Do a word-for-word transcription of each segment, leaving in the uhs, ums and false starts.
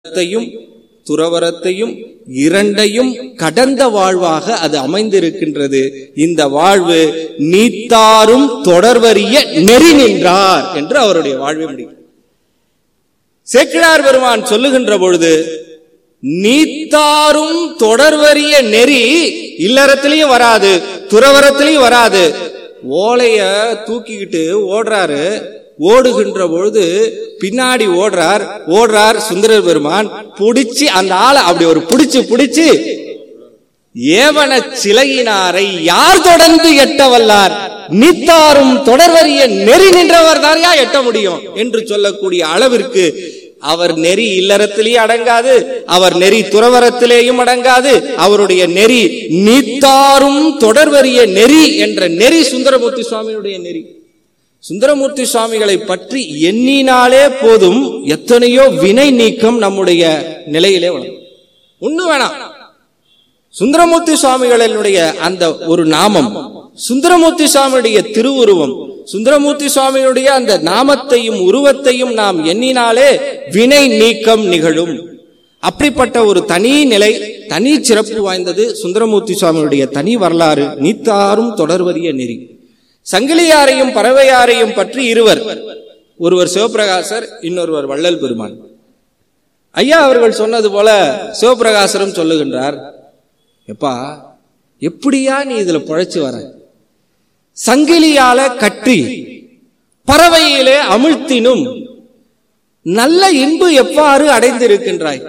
இல்லறத்தையும் துறவரத்தையும் இரண்டையும் கடந்த வாழ்வாக அது அமைந்திருக்கின்றது. இந்த வாழ்வு நீத்தாரும் தொடர்வறிய நெறி நின்றார் என்று அவருடைய வாழ்வை முடியும். சேக்கிழார் பெருமான் சொல்லுகின்ற பொழுது, நீத்தாரும் தொடர்வறிய நெறி இல்லறத்திலையும் வராது, துறவரத்திலையும் வராது. ஓலைய தூக்கிக்கிட்டு ஓடுறாரு. ஓடுகின்ற பொழுது பின்னாடி ஓடுறார் ஓடுறார் சுந்தரர் பெருமான் புடிச்சு அந்த ஆளை அப்படி ஒரு புடிச்சு புடிச்சு ஏவன சிலையினாரை யார் தொடர்ந்து எட்ட வல்லார், நீத்தாரும் தொடர்வறிய நெறி நின்றவர் தான் யா எட்ட முடியும் என்று சொல்லக்கூடிய அளவிற்கு அவர் நெறி இல்லறத்திலேயே அடங்காது, அவர் நெறி துறவரத்திலேயும் அடங்காது. அவருடைய நெறி நீத்தாரும் தொடர்வறிய நெறி என்ற நெறி சுந்தரமூர்த்தி சுவாமியுடைய நெறி. சுந்தரமூர்த்தி சுவாமிகளை பற்றி எண்ணினாலே போதும் எத்தனையோ வினை நீக்கம் நம்முடைய நிலையிலே வரும். ஒண்ணு வேணாம், சுந்தரமூர்த்தி சுவாமிகளுடைய அந்த ஒரு நாமம், சுந்தரமூர்த்தி சுவாமியுடைய திருவுருவம், சுந்தரமூர்த்தி சுவாமியுடைய அந்த நாமத்தையும் உருவத்தையும் நாம் எண்ணினாலே வினை நீக்கம் நிகழும். அப்படிப்பட்ட ஒரு தனி நிலை, தனி சிறப்பு வாய்ந்தது சுந்தரமூர்த்தி சுவாமியுடைய தனி வரலாறு, நீத்தாரும் தொடர்வறிய நெறி. சங்கிலியாரையும் பறவையாரையும் பற்றி இருவர், ஒருவர் சிவபிரகாசர், இன்னொருவர் வள்ளல் பெருமான். ஐயா அவர்கள் சொன்னது போல சிவபிரகாசரும் சொல்லுகின்றார், எப்பா எப்படியா நீ இதுல பொழைச்சு வர, சங்கிலியால கட்டி பறவையிலே அமிழ்த்தினும் நல்ல இன்பு எவ்வாறு அடைந்திருக்கின்றாய்,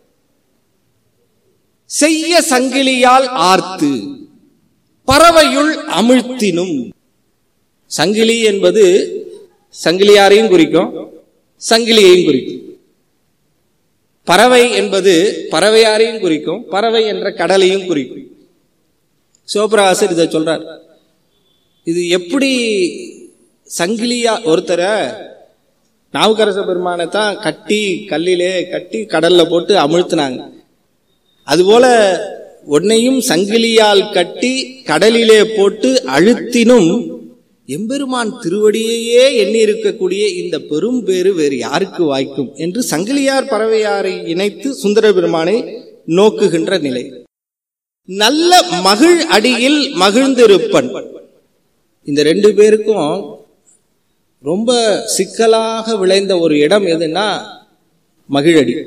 செய்ய சங்கிலியால் ஆர்த்து பறவையுள் அமிழ்த்தினும். சங்கிலி என்பது சங்கிலியாரையும் குறிக்கும், சங்கிலியையும் குறிக்கும். பறவை என்பது பறவையாரையும் குறிக்கும், பறவை என்ற கடலையும் குறிக்கும். சிவபிரகாசர் இதை சொல்றார். இது எப்படி சங்கிலியா ஒருத்தர நாவுக்கரச பெருமானை தான் கட்டி கல்லிலே கட்டி கடல்ல போட்டு அமிழ்த்தினாங்க. அதுபோல உன்னையும் சங்கிலியால் கட்டி கடலிலே போட்டு அழுத்தினும் எம்பெருமான் திருவடியையே எண்ணி இருக்கக்கூடிய இந்த பெரும் பேறு வேறு யாருக்கு வாய்க்கும் என்று சங்கிலியார் பறவையாரை இணைத்து சுந்தர பெருமானை நோக்குகின்ற நிலை. நல்ல மகிழ் அடியில் மகிழ்ந்திருப்பன். இந்த ரெண்டு பேருக்கும் ரொம்ப சிக்கலாக விளைந்த ஒரு இடம் எதுன்னா மகிழடி.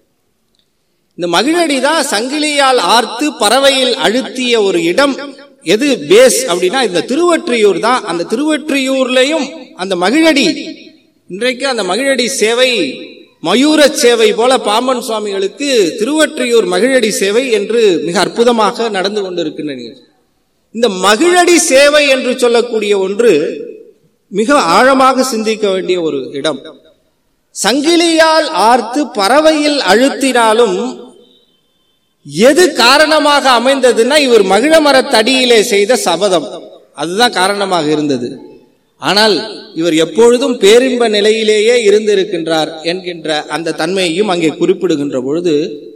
இந்த மகிழடி தான் சங்கிலியால் ஆர்த்து பறவையில் அழுத்திய ஒரு இடம். எது பேஸ் அப்படின்னா இந்த திருவொற்றியூர் தான். அந்த திருவொற்றியூர்லயும் அந்த மகிழடி, இன்றைக்கு அந்த மகிழடி சேவை மயூர சேவை போல பாம்பன் சுவாமிகளுக்கு திருவொற்றியூர் மகிழடி சேவை என்று மிக அற்புதமாக நடந்து கொண்டிருக்கின்றன. இந்த மகிழடி சேவை என்று சொல்லக்கூடிய ஒன்று மிக ஆழமாக சிந்திக்க வேண்டிய ஒரு இடம். சங்கிலியால் ஆர்த்து பறவையில் அழுத்தினாலும் எது காரணமாக அமைந்ததுன்னா இவர் மகிழ மரத்தடியிலே செய்த சபதம், அதுதான் காரணமாக இருந்தது. ஆனால் இவர் எப்பொழுதும் பேரின்ப நிலையிலேயே இருந்திருக்கின்றார் என்கின்ற அந்த தன்மையையும் அங்கே குறிப்பிடுகின்ற பொழுது,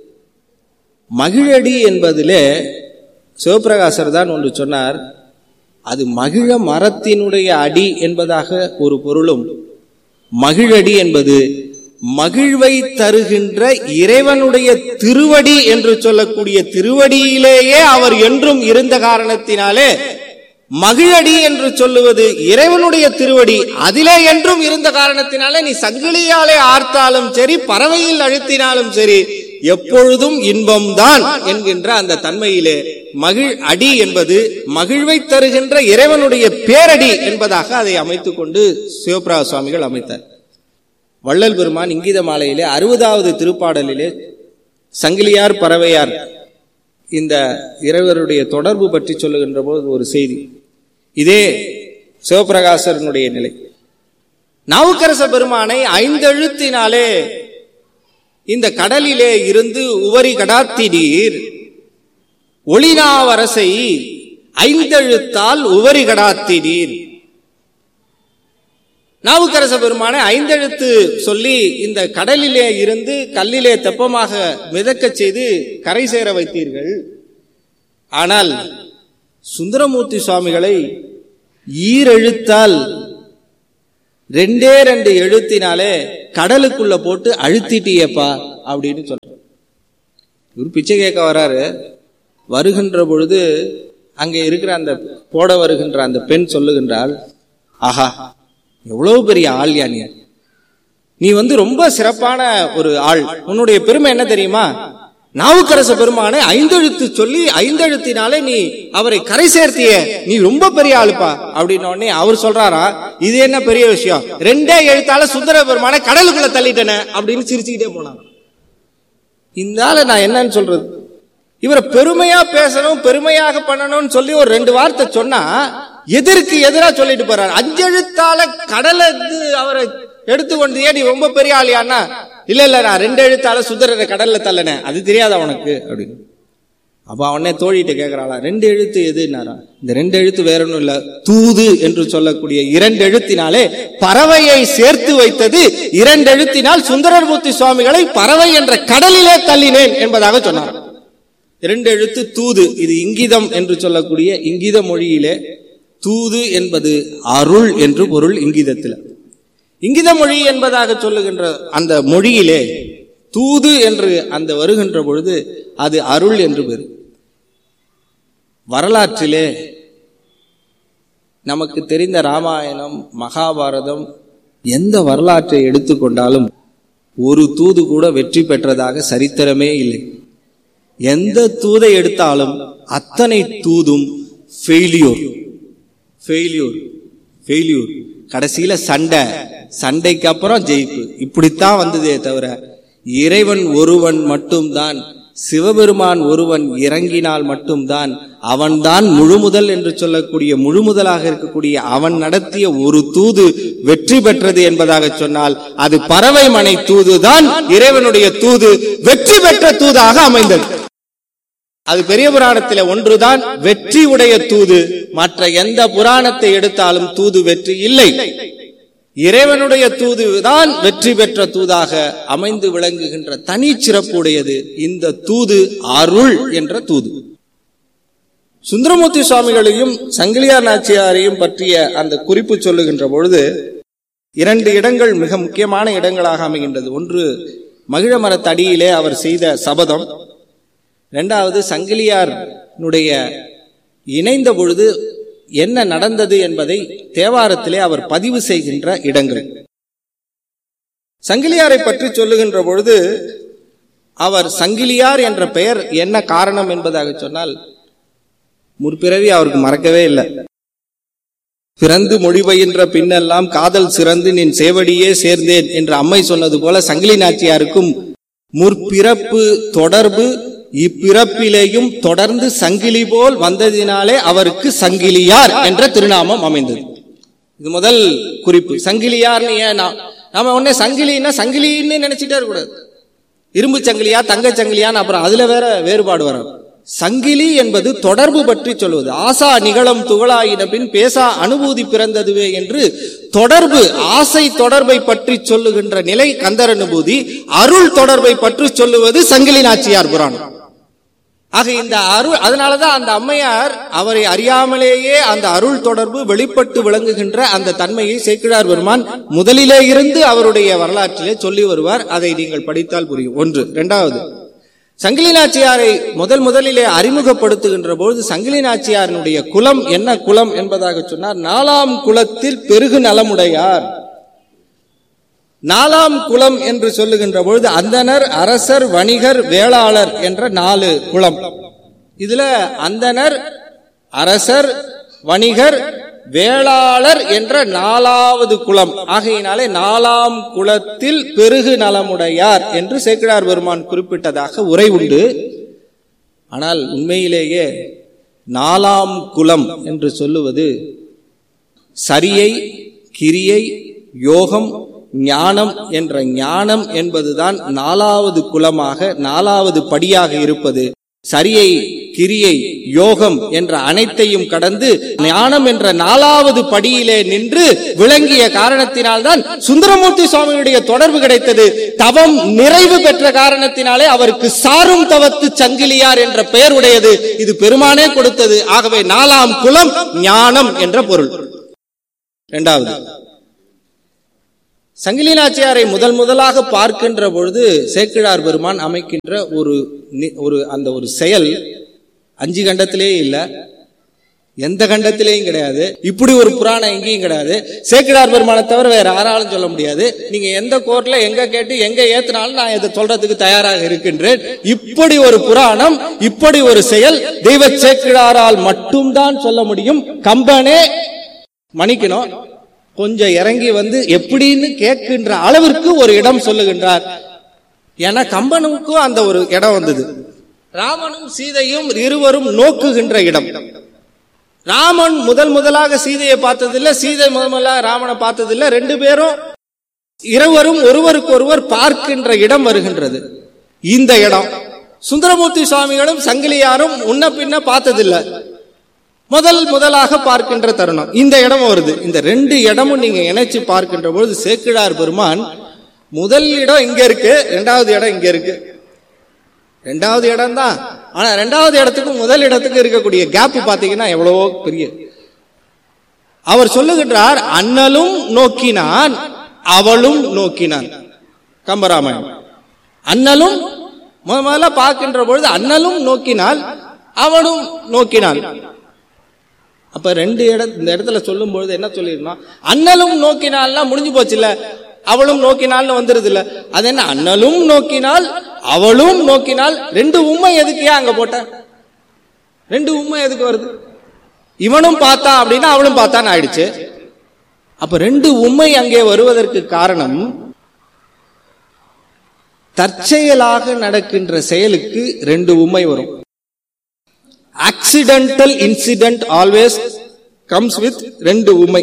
மகிழடி என்பதிலே சிவபிரகாசர் தான் ஒன்று சொன்னார். அது மகிழ மரத்தினுடைய அடி என்பதாக ஒரு பொருளும், மகிழடி என்பது மகிழ்வை தருகின்ற இறைவனுடைய திருவடி என்று சொல்லக்கூடிய திருவடியிலேயே அவர் என்றும் இருந்த காரணத்தினாலே மகிழடி என்று சொல்லுவது இறைவனுடைய திருவடி, அதிலே என்றும் இருந்த காரணத்தினாலே நீ சங்கிலியாலே ஆர்த்தாலும் சரி பறவையில் அழுத்தினாலும் சரி எப்பொழுதும் இன்பம்தான் என்கின்ற அந்த தன்மையிலே மகிழ் அடி என்பது மகிழ்வை தருகின்ற இறைவனுடைய பேரடி என்பதாக அதை அமைத்துக் கொண்டு சிவபிரகாச சுவாமிகள் அமைத்தார். வள்ளல் பெருமான் இங்கீத மாலையிலே அறுபதாவது திருப்பாடலிலே சங்கிலியார் பறவையார் இந்த இறைவருடைய தொடர்பு பற்றி சொல்லுகின்ற போது ஒரு செய்தி. இதே சிவபிரகாசனுடைய நிலை. நாவுக்கரச பெருமானை ஐந்தெழுத்தினாலே இந்த கடலிலே இருந்து உவரி கடாத்திடீர், ஒளிநாவரசை ஐந்தெழுத்தால் உவரி கடாத்திடீர். நாவுக்கரச பெருமானை ஐந்தெழுத்து சொல்லி இந்த கடலிலே இருந்து கல்லிலே தெப்பமாக மிதக்க செய்து கரை சேர வைத்தீர்கள். ஆனால் சுந்தரமூர்த்தி சுவாமிகளை ஈரெழுத்தால் ரெண்டே ரெண்டு எழுத்தினாலே கடலுக்குள்ள போட்டு அழுத்திட்டியப்பா அப்படின்னு சொல்ற. இவர் பிச்சை கேட்க வராரு. வருகின்ற பொழுது அங்கே இருக்கிற அந்த போட வருகின்ற அந்த பெண் சொல்லுகின்றாள், ஆஹா எவ்வளவு பெரிய ஆள் யா நீ, நீ வந்து ரொம்ப சிறப்பான ஒரு ஆள். உன்னுடைய பெருமை என்ன தெரியுமா? நாவுக்கரச பெருமானை ஐந்தெழுத்து சொல்லி ஐந்தெழுத்தினாலே நீ அவரை கரை சேர்த்திய, நீ ரொம்ப பெரிய ஆளுப்பா அப்படின்னு உடனே அவர் சொல்றாரா, இது என்ன பெரிய விஷயம், ரெண்டே எழுத்தால சுந்தர பெருமானை கடலுக்குள்ள தள்ளிட்டன அப்படின்னு சிரிச்சுக்கிட்டே போனாங்க. இந்த ஆளை நான் என்னன்னு சொல்றது? இவரை பெருமையா பேசணும், பெருமையாக பண்ணணும்னு சொல்லி ஒரு ரெண்டு வார்த்தை சொன்னா எதிர்க்கு எதிரா சொல்லிட்டு போறாரு. அஞ்செழுத்தால கடலை அவரை எடுத்துக்கொண்டு நீ ரொம்ப பெரிய ஆளியானா, இல்ல இல்ல நான் ரெண்டு எழுத்தால சுந்தரரை கடல்ல தள்ளன, அது தெரியாதா உனக்கு அப்படின்னு. அப்ப அவனே தோழிட்டு கேட்கிறாளா, ரெண்டு எழுத்து எதுனாரா? இந்த ரெண்டு எழுத்து வேற ஒன்றும் இல்ல, தூது என்று சொல்லக்கூடிய இரண்டு எழுத்தினாலே பறவையை சேர்த்து வைத்தது, இரண்டு எழுத்தினால் சுந்தரமூர்த்தி சுவாமிகளை பறவை என்ற கடலிலே தள்ளினேன் என்பதாக சொன்னார். இரண்டு எழுத்து தூது, இது இங்கிதம் என்று சொல்லக்கூடிய இங்கித மொழியிலே தூது என்பது அருள் என்று பொருள். இங்கிதத்தில் இங்கித மொழி என்பதாக சொல்லுகின்ற அந்த மொழியிலே தூது என்று அந்த வருகின்ற பொழுது அது அருள் என்று பெரு. வரலாற்றிலே நமக்கு தெரிந்த ராமாயணம், மகாபாரதம், எந்த வரலாற்றை எடுத்துக்கொண்டாலும் ஒரு தூது கூட வெற்றி பெற்றதாக சரித்திரமே இல்லை. எந்த தூதை எடுத்தாலும் அத்தனை தூதும் ஃபெயிலியூர் ஃபெயிலியூர் ஃபெயிலியூர் கடைசியில சண்டை, சண்டைக்கு அப்புறம் ஜெயிப்பு, இப்படித்தான் வந்ததே தவிர இறைவன் ஒருவன் மட்டும்தான், சிவபெருமான் ஒருவன் இறங்கினால் மட்டும்தான் அவன்தான் முழுமுதல் என்று சொல்லக்கூடிய முழுமுதலாக இருக்கக்கூடிய அவன் நடத்திய ஒரு தூது வெற்றி பெற்றது என்பதாக சொன்னால் அது பறவை மனை தூதுதான் இறைவனுடைய தூது வெற்றி பெற்ற தூதாக அமைந்தது. அது பெரிய புராணத்திலே ஒன்றுதான் வெற்றி உடைய தூது. மற்ற எந்த புராணத்தை எடுத்தாலும் தூது வெற்றி இல்லை. இறைவனுடைய தூதுதான் வெற்றி பெற்ற தூதாக அமைந்து விளங்குகின்ற தனி சிறப்புடையது இந்த தூது, அருள் என்ற தூது. சுந்தரமூர்த்தி சுவாமிகளையும் சங்கிலியார் நாச்சியாரையும் பற்றிய அந்த குறிப்பு சொல்லுகின்ற பொழுது இரண்டு இடங்கள் மிக முக்கியமான இடங்களாக அமைகின்றது. ஒன்று மகிழ மரத்தடியிலே அவர் செய்த சபதம், இரண்டாவது சங்கிலியாருடைய இணைந்த பொழுது என்ன நடந்தது என்பதை தேவாரத்திலே அவர் பதிவு செய்கின்ற இடங்கள். சங்கிலியாரை பற்றி சொல்லுகின்ற பொழுது அவர் சங்கிலியார் என்ற பெயர் என்ன காரணம் என்பதாக சொன்னால், முற்பிறவி அவருக்கு மறக்கவே இல்லை. பிறந்து மொழி பயின்ற பின்னெல்லாம் காதல் சிறந்து நின் சேவடியே சேர்ந்தேன் என்று அம்மை சொன்னது போல சங்கிலி நாச்சியாருக்கும் முற்பிறப்பு தொடர்பு இப்பிறப்பிலேயும் தொடர்ந்து சங்கிலி போல் வந்ததினாலே அவருக்கு சங்கிலியார் என்ற திருநாமம் அமைந்தது. இது முதல் குறிப்பு. சங்கிலியார்னு ஏன் நாம உடனே சங்கிலின்னா சங்கிலின்னு நினைச்சிட்டே இருக்கக்கூடாது. இரும்பு சங்கிலியா தங்க சங்கிலியான்னு அப்புறம் அதுல வேற வேறுபாடு வரும். சங்கிலி என்பது தொடர்பு பற்றி சொல்வது. ஆசா நிகழம் துகளாயின பின் பேசா அனுபூதி பிறந்ததுவே என்று தொடர்பு, ஆசை தொடர்பை பற்றி சொல்லுகின்ற நிலை கந்தர் அனுபூதி, அருள் தொடர்பை பற்றி சொல்லுவது சங்கிலி நாச்சியார் புராணம். ஆக இந்த அருள், அதனாலதான் அந்த அம்மையார் அவரை அறியாமலேயே அந்த அருள் தொடர்பு வெளிப்பட்டு விளங்குகின்ற அந்த தன்மையை சேக்கிழார் பெருமான் முதலிலே இருந்து அவருடைய வரலாற்றிலே சொல்லி வருவார். அதை நீங்கள் படித்தால் புரியும். ஒன்று. இரண்டாவது, சங்கிலி நாச்சியாரை முதல் முதலிலே அறிமுகப்படுத்துகின்ற பொழுது சங்கிலி நாச்சியாரினுடைய குலம் என்ன குலம் என்பதாக சொன்னார். நாலாம் குலத்தில் பெருகு நலமுடையார். நாலாம் குலம் என்று சொல்லுகின்ற பொழுது அந்தனர், அரசர், வணிகர், வேளாளர் என்ற நாலு குலம். இதுல அந்தனர், அரசர், வணிகர், வேளாளர் என்ற நாலாவது குலம். ஆகையினாலே நாலாம் குலத்தில் பெருகு நலமுடையார் என்று சேக்கிழார் பெருமான் குறிப்பிட்டதாக உரை உண்டு. ஆனால் உண்மையிலேயே நாலாம் குலம் என்று சொல்லுவது சரியை, கிரியை, யோகம், ஞானம் என்ற ஞானம் என்பதுதான் நாலாவது குலமாக, நாலாவது படியாக இருப்பது. சரியை, கிரியை, யோகம் என்ற அனைத்தையும் கடந்து ஞானம் என்ற நாலாவது படியிலே நின்று விளங்கிய காரணத்தினால்தான் சுந்தரமூர்த்தி சுவாமியுடைய தொடர்பு கிடைத்தது. தவம் நிறைவு பெற்ற காரணத்தினாலே அவருக்கு சாரும் தவத்து சங்கிலியார் என்ற பெயர் உடையது. இது பெருமானே கொடுத்தது. ஆகவே நாலாம் குலம் ஞானம் என்ற பொருள். இரண்டாவது, சங்கிலி நாச்சியாரை முதல் முதலாக பார்க்கின்ற பொழுது சேக்கிழார் பெருமான் அமைக்கின்ற ஒரு ஒரு அந்த ஒரு செயல் அஞ்சு கண்டத்திலே இல்ல, எந்த கண்டத்திலேயும் கிடையாது. இப்படி ஒரு புராணம் எங்கேயும் கிடையாது. சேக்கிழார் பெருமானை தவிர வேற யாராலும் சொல்ல முடியாது. நீங்க எந்த கோர்ட்ல எங்க கேட்டு எங்க ஏத்தினாலும் நான் இதை சொல்றதுக்கு தயாராக இருக்கின்றேன். இப்படி ஒரு புராணம், இப்படி ஒரு செயல் தெய்வ சேக்கிழாரால் மட்டும்தான் சொல்ல முடியும். கம்பனே மன்னிக்கணும், கொஞ்சம் இறங்கி வந்து எப்படின்னு கேட்கின்ற அளவிற்கு ஒரு இடம் சொல்லுகின்றார். ஏன்னா கம்பனுக்கும் அந்த ஒரு இடம் வந்தது. ராமனும் சீதையும் இருவரும் நோக்குகின்ற இடம். ராமன் முதல் முதலாக சீதையை பார்த்ததில்லை, சீதை முதல் முதலாக ராமனை பார்த்ததில்லை. ரெண்டு பேரும் இருவரும் ஒருவருக்கு ஒருவர் பார்க்கின்ற இடம் வருகின்றது. இந்த இடம் சுந்தரமூர்த்தி சுவாமிகளும் சங்கிலியாரும் முன்ன பின்ன பார்த்ததில்லை, முதல் முதலாக பார்க்கின்ற தருணம் இந்த இடம் வருது. இந்த ரெண்டு இடமும் நீங்க இணைச்சு பார்க்கின்ற பொழுது சேக்கிழார் பெருமான் முதல் இடம் இங்க இருக்கு, ரெண்டாவது இடம் இங்க இருக்கு. ரெண்டாவது இடம் தான், ஆனா ரெண்டாவது இடத்துக்கும் முதல் இடத்துக்கு இருக்கக்கூடிய கேப் பாத்தீங்கன்னா எவ்வளவோ பெரிய. அவர் சொல்லுகின்றார், அண்ணலும் நோக்கினான் அவளும் நோக்கினான். கம்பராமாயணம். அண்ணலும் முதல்ல பார்க்கின்ற பொழுது அண்ணலும் நோக்கினாள் அவளும் நோக்கினாள். அப்ப ரெண்டு இடம் இந்த இடத்துல சொல்லும் பொழுது என்ன சொல்லிருந்தோம், அண்ணலும் நோக்கினால்னா முடிஞ்சு போச்சு இல்ல, அவளும் நோக்கினால்னு வந்துருது இல்ல. அது என்ன, அண்ணலும் நோக்கினால் அவளும் நோக்கினால், ரெண்டு உண்மை எதுக்கு அங்க போட்ட, ரெண்டு உண்மை எதுக்கு வருது? இவனும் பார்த்தா அப்படின்னா அவளும் பார்த்தான்னு ஆயிடுச்சு. அப்ப ரெண்டு உண்மை அங்கே வருவதற்கு காரணம், தற்செயலாக நடக்கின்ற செயலுக்கு ரெண்டு உண்மை வரும். Accidental incident always comes with ரெண்டு உண்மை.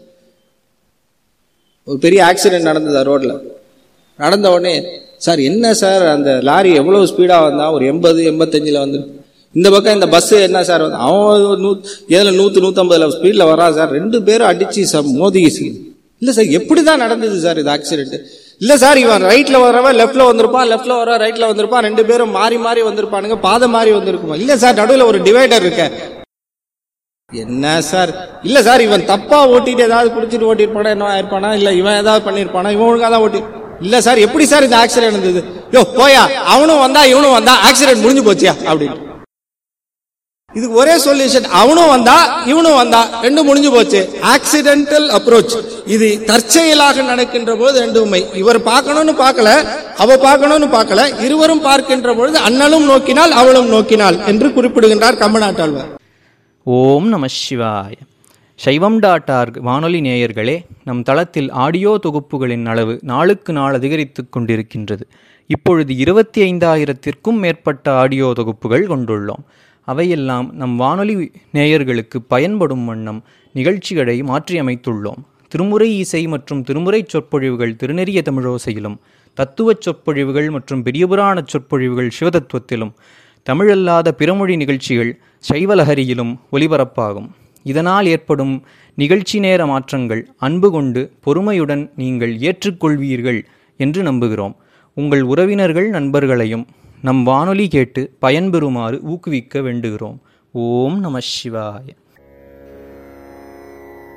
ஒரு பெரிய ஆக்சிடென்ட் நடந்தது ரோட்ல. நடந்த உடனே, சார் என்ன சார் அந்த லாரி எவ்வளவு ஸ்பீடா வந்தா, ஒரு எண்பது எண்பத்தஞ்சுல வந்து, இந்த பக்கம் இந்த பஸ் என்ன சார் வந்து, அவன் ஏதுல நூத்து நூத்தி ஐம்பதுல ஸ்பீட்ல வரா சார், ரெண்டு பேரும் அடிச்சு மோதி. இல்ல சார் எப்படிதான் நடந்தது சார் இது ஆக்சிடென்ட்? இல்ல சார் இவன் ரைட்ல வரவன் லெப்ட்ல வந்திருப்பான், லெப்ட்ல வர ரைட்ல வந்திருப்பான், ரெண்டு பேரும் மாறி மாறி வந்திருப்பானுங்க, பாதை மாறி வந்திருக்குமா? இல்ல சார் நடுவில் ஒரு டிவைடர் இருக்க. என்ன சார்? இல்ல சார் இவன் தப்பா ஓட்டிட்டு ஏதாவது குடிச்சிட்டு ஓட்டிருப்பானா, என்ன ஆயிருப்பானா, இல்ல இவன் ஏதாவது பண்ணிருப்பானா, இவன் ஒழுங்கா தான் ஓட்டி. இல்ல சார் எப்படி சார் இந்த ஆக்சிடென்ட் இருந்தது? யோ போயா, அவனும் வந்தா இவனும் வந்தா ஆக்சிடென்ட் முடிஞ்சு போச்சியா அப்படின்னு. இதுக்கு ஒரே சொல்யூஷன், அவனும் வந்தா இவனும் வந்தா ரெண்டு முடிஞ்சு போச்சு. Accidental approach. இது தற்செயலாக நடக்கின்ற போது ரெண்டு உண்மை. இவர் பார்க்கணும்னு பார்க்கல, அவ பார்க்கணும்னு பார்க்கல, இருவரும் பார்க்கின்ற பொழுது அண்ணலும் நோக்கினால் அவளும் நோக்கினாள் என்று குறிப்பிடுகின்றார் கம்பநாட்டாழ்வார். ஓம் நம சிவாய. சைவம் டாட் ஆர்க் வானொலி நேயர்களே, நம் தளத்தில் ஆடியோ தொகுப்புகளின் அளவு நாளுக்கு நாள் அதிகரித்து கொண்டிருக்கின்றது. இப்பொழுது இருபத்தி ஐந்தாயிரத்திற்கும் மேற்பட்ட ஆடியோ தொகுப்புகள் கொண்டுள்ளோம். அவையெல்லாம் நம் வானொலி நேயர்களுக்கு பயன்படும் வண்ணம் நிகழ்ச்சிகளை மாற்றியமைத்துள்ளோம். திருமுறை இசை மற்றும் திருமுறை சொற்பொழிவுகள் திருநெறிய தமிழோசையிலும், தத்துவச் சொற்பொழிவுகள் மற்றும் பெரியபுராண சொற்பொழிவுகள் சிவதத்துவத்திலும், தமிழல்லாத பிறமொழி நிகழ்ச்சிகள் சைவலஹரியிலும் ஒலிபரப்பாகும். இதனால் ஏற்படும் நிகழ்ச்சி நேர மாற்றங்கள் அன்பு கொண்டு பொறுமையுடன் நீங்கள் ஏற்றுக்கொள்வீர்கள் என்று நம்புகிறோம். உங்கள் உறவினர்கள் நண்பர்களையும் நம் வானொலி கேட்டு பயன்பெறுமாறு ஊக்குவிக்க வேண்டுகிறோம். ஓம் நம சிவாய.